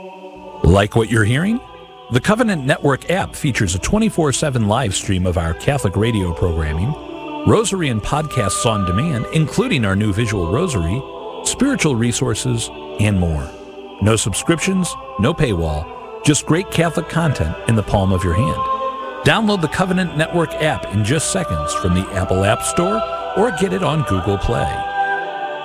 Like what you're hearing? The Covenant Network app features a 24/7 live stream of our Catholic radio programming, rosary and podcasts on demand, including our new visual rosary, spiritual resources, and more. No subscriptions, no paywall, just great Catholic content in the palm of your hand. Download the Covenant Network app in just seconds from the Apple App Store or get it on Google Play.